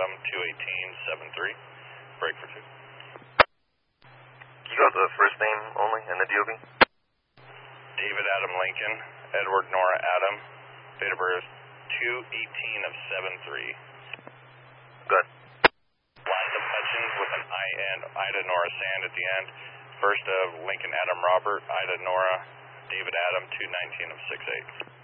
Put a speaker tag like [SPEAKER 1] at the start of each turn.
[SPEAKER 1] Adam 21873. Break for 2.
[SPEAKER 2] You got the first name only and the DOB?
[SPEAKER 1] David Adam Lincoln, Edward Nora Adam, date of birth 218 of 73.
[SPEAKER 2] Good.
[SPEAKER 1] Last of Hutchins with an I and Ida Nora Sand at the end. First of Lincoln Adam Robert, Ida Nora, David Adam 219 of 68.